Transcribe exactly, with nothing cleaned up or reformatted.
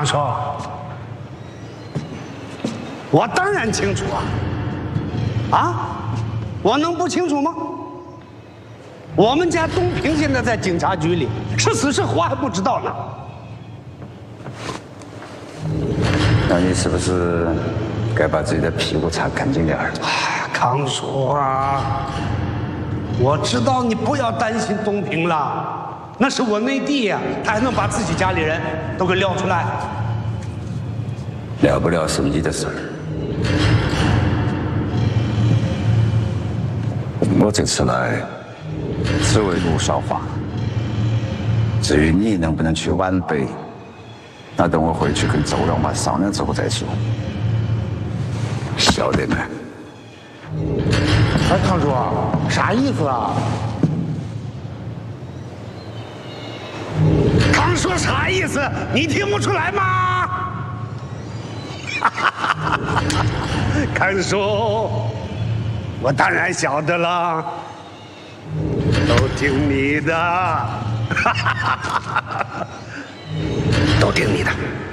康叔，我当然清楚啊！啊，我能不清楚吗？我们家东平现在在警察局里，是死是活还不知道呢。 那你是不是该把自己的屁股擦干净点儿？ 哎，康叔啊，我知道你不要担心东平了，那是我内弟呀，他还能把自己家里人都给撂出来。 了不了是你的事儿。我这次来只为陆少华，至于你能不能去皖北，那等我回去跟周老妈商量之后再说。晓得没？ 哎，康叔，啥意思啊？ 康说啥意思？你听不出来吗？康叔，我当然晓得了，都听你的，都听你的。